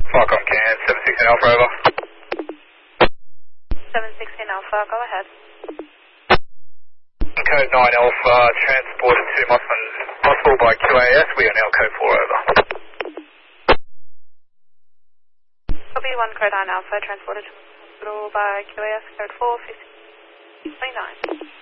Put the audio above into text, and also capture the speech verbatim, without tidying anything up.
Falcon Can, seven sixteen Alpha, over. seven sixteen Alpha, go ahead. Code nine Alpha, transported to Mossman Hospital by Q A S, we are now code four, over. Copy one, code nine Alpha, transported to hospital by Q A S, code four, fifty, twenty-nine.